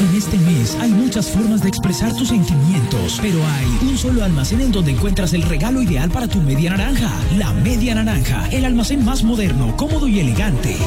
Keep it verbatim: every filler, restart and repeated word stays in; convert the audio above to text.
En este mes hay muchas formas de expresar tus sentimientos, pero hay un solo almacén en donde encuentras el regalo ideal para tu media naranja. La Media Naranja, el almacén más moderno, cómodo y elegante.